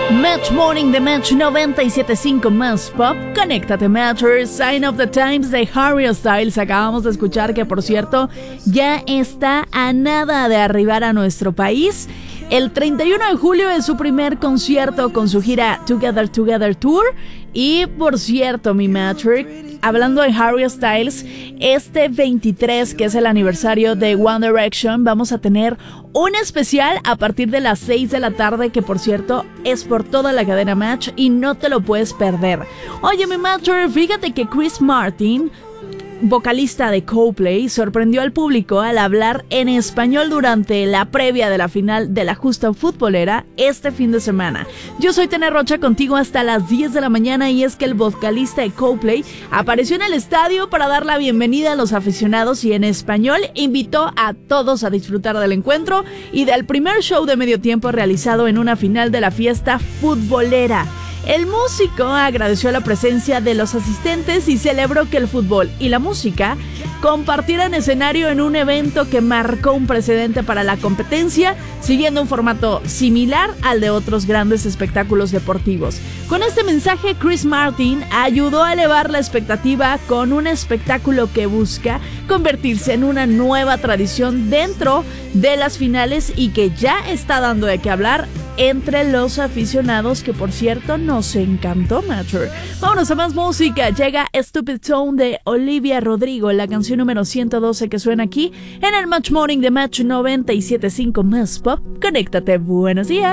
Match Morning de Match 97.5 más Pop. Conéctate, Matchers. Sign of the Times de Harry Styles. Acabamos de escuchar que, por cierto, ya está a nada de arribar a nuestro país. El 31 de julio es su primer concierto con su gira Together Together Tour. Y por cierto, mi Matcher, hablando de Harry Styles, este 23, que es el aniversario de One Direction, vamos a tener un especial a partir de las 6 de la tarde, que por cierto es por toda la cadena Match y no te lo puedes perder. Oye, mi Matcher, fíjate que Chris Martin, vocalista de Coldplay, sorprendió al público al hablar en español durante la previa de la final de la justa futbolera este fin de semana. Yo soy Tene Rocha, contigo hasta las 10 de la mañana, y es que el vocalista de Coldplay apareció en el estadio para dar la bienvenida a los aficionados y en español invitó a todos a disfrutar del encuentro y del primer show de medio tiempo realizado en una final de la fiesta futbolera. El músico agradeció la presencia de los asistentes y celebró que el fútbol y la música compartieran escenario en un evento que marcó un precedente para la competencia, siguiendo un formato similar al de otros grandes espectáculos deportivos. Con este mensaje, Chris Martin ayudó a elevar la expectativa con un espectáculo que busca convertirse en una nueva tradición dentro de las finales y que ya está dando de qué hablar entre los aficionados, que por cierto nos encantó, Matcher. Vámonos a más música. Llega Stupid Tone de Olivia Rodrigo, la canción número 112 que suena aquí en el Match Morning de Match 97.5 más Pop. Conéctate, buenos días.